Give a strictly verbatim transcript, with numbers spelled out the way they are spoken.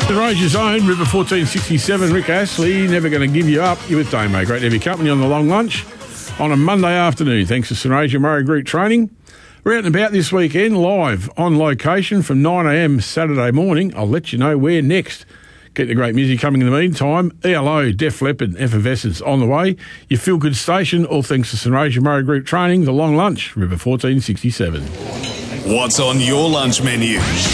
Rogers Own, River fourteen sixty-seven, Rick Astley, never going to give you up. You're with Damo. Great to have your company on the long lunch on a Monday afternoon. Thanks to St Asia Murray Group Training. We're out and about this weekend, live on location from nine a m Saturday morning. I'll let you know where next. Keep the great music coming in the meantime. E L O, Def Leppard, Effervescence on the way. Your feel-good station, all thanks to St Asia Murray Group Training, the long lunch, River fourteen sixty-seven. What's on your lunch menu?